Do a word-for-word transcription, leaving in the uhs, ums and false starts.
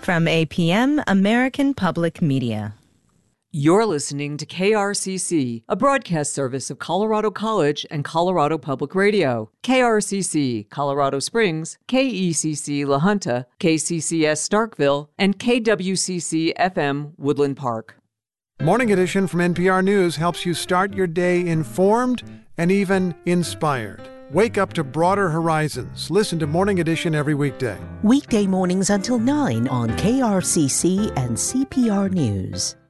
From A P M, American Public Media. You're listening to K R C C, a broadcast service of Colorado College and Colorado Public Radio. K R C C, Colorado Springs, K E C C La Junta, K C C S Starkville, and K W C C F M Woodland Park. Morning Edition from N P R News helps you start your day informed and even inspired. Wake up to broader horizons. Listen to Morning Edition every weekday. Weekday mornings until nine on K R C C and C P R News.